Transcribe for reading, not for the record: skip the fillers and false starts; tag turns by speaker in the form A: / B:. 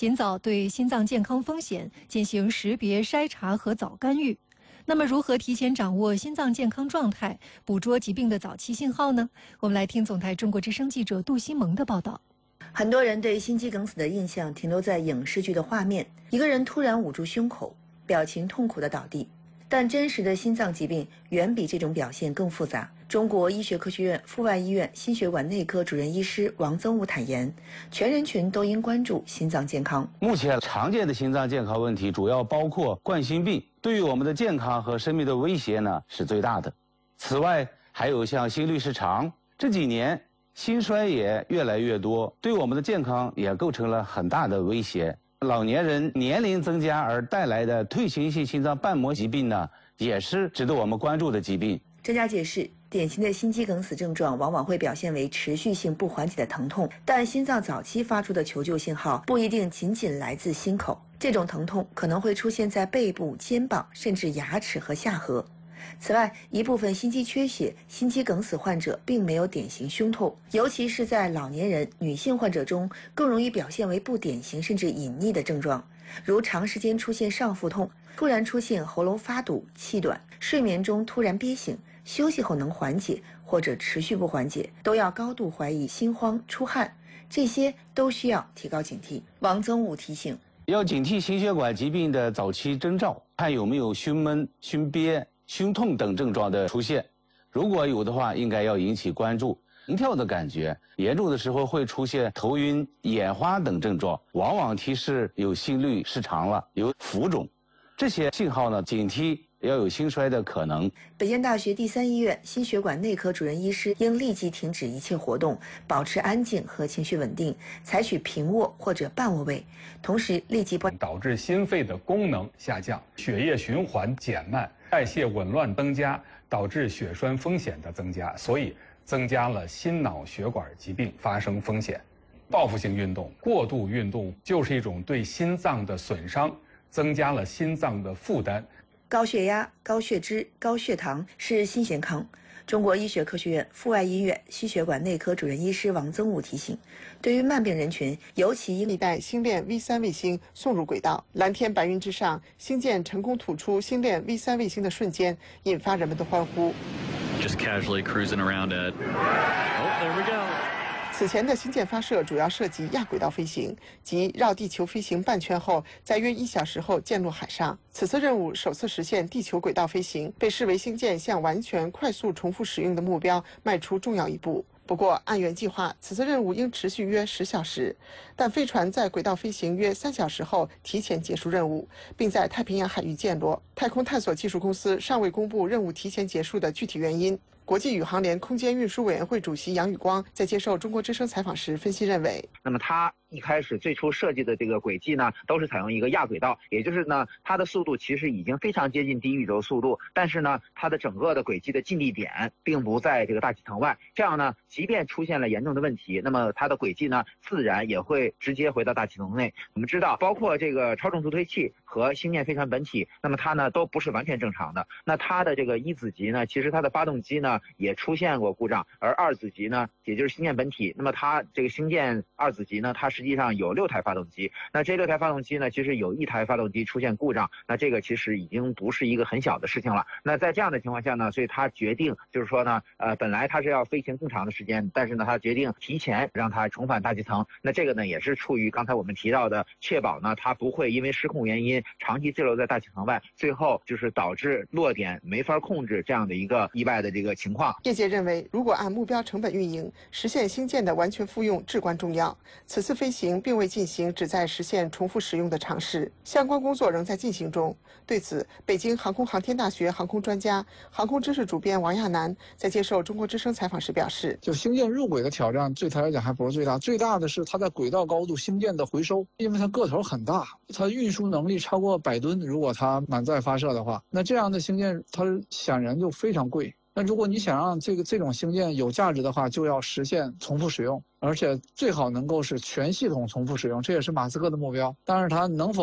A: 尽早对心脏健康风险进行识别、筛查和早干预。那么，如何提前掌握心脏健康状态，捕捉疾病的早期信号呢？我们来听总台中国之声记者杜西萌的报道。
B: 很多人对心肌梗死的印象停留在影视剧的画面，一个人突然捂住胸口，表情痛苦地倒地。但真实的心脏疾病远比这种表现更复杂。中国医学科学院阜外医院心血管内科主任医师王增武坦言，全人群都应关注心脏健康。
C: 目前常见的心脏健康问题主要包括冠心病，对于我们的健康和生命的威胁呢是最大的。此外，还有像心律失常，这几年心衰也越来越多，对我们的健康也构成了很大的威胁。老年人年龄增加而带来的退行性心脏瓣膜疾病呢，也是值得我们关注的疾病。
B: 专家解释，典型的心肌梗死症状往往会表现为持续性不缓解的疼痛，但心脏早期发出的求救信号不一定仅仅来自心口，这种疼痛可能会出现在背部、肩膀，甚至牙齿和下颌。此外，一部分心肌缺血、心肌梗死患者并没有典型胸痛，尤其是在老年人、女性患者中，更容易表现为不典型甚至隐匿的症状，如长时间出现上腹痛、突然出现喉咙发堵、气短、睡眠中突然憋醒、休息后能缓解或者持续不缓解，都要高度怀疑心慌、出汗，这些都需要提高警惕。王增武提醒，
C: 要警惕心血管疾病的早期征兆，看有没有胸闷、胸憋、胸痛等症状的出现，如果有的话，应该要引起关注。心跳的感觉，严重的时候会出现头晕、眼花等症状，往往提示有心律失常了，有浮肿。这些信号呢，警惕要有心衰的可能。
B: 北京大学第三医院心血管内科主任医师应立即停止一切活动，保持安静和情绪稳定，采取平卧或者半卧位，同时立即
D: 导致心肺的功能下降，血液循环减慢，代谢紊乱增加，导致血栓风险的增加，所以增加了心脑血管疾病发生风险。报复性运动、过度运动就是一种对心脏的损伤，增加了心脏的负担。
B: 高血压、高血脂、高血糖是新健康。中国医学科学院阜外医院心血管内科主任医师王增武提醒，对于慢病人群，尤其应
E: 带星链 V3 卫星送入轨道。蓝天白云之上，星舰成功吐出星链 V3 卫星的瞬间，引发人们的欢呼。
F: Just casually cruising around it. Oh, there we go.
E: 此前的星舰发射主要涉及亚轨道飞行，即绕地球飞行半圈后，在约1小时后降落海上。此次任务首次实现地球轨道飞行，被视为星舰向完全快速重复使用的目标迈出重要一步。不过，按原计划，此次任务应持续约10小时，但飞船在轨道飞行约3小时后提前结束任务，并在太平洋海域降落。太空探索技术公司尚未公布任务提前结束的具体原因。国际宇航联空间运输委员会主席杨宇光在接受中国之声采访时分析认为，
G: 那么它一开始最初设计的这个轨迹呢，都是采用一个亚轨道，也就是呢，它的速度其实已经非常接近低宇宙速度，但是呢，它的整个的轨迹的近地点并不在这个大气层外，这样呢，即便出现了严重的问题，那么它的轨迹呢，自然也会直接回到大气层内。我们知道，包括这个超重助推器和星舰飞船本体，那么它呢都不是完全正常的。那它的这个一子级呢，其实它的发动机呢也出现过故障，而二子级呢，也就是星舰本体，那么它这个星舰二子级呢，它实际上有6台发动机，那这6台发动机呢，其实有1台发动机出现故障，那这个其实已经不是一个很小的事情了。那在这样的情况下呢，所以他决定就是说呢，本来他是要飞行更长的时间，但是呢，他决定提前让它重返大气层。那这个呢，也是出于刚才我们提到的，确保呢，它不会因为失控原因长期滞留在大气层外，最后就是导致落点没法控制这样的一个意外的这个情况。
E: 业界认为，如果按目标成本运营，实现星舰的完全复用至关重要。此次飞行并未进行旨在实现重复使用的尝试，相关工作仍在进行中。对此，北京航空航天大学航空专家、航空知识主编王亚楠在接受中国之声采访时表示，
H: 就星舰入轨的挑战对他来讲还不是最大，最大的是它在轨道高度星舰的回收，因为它个头很大，它运输能力超过100吨，如果它满载发射的话，那这样的星舰它显然就非常贵。那如果你想让这种星舰有价值的话，就要实现重复使用，而且最好能够是全系统重复使用，这也是马斯克的目标。但是它能否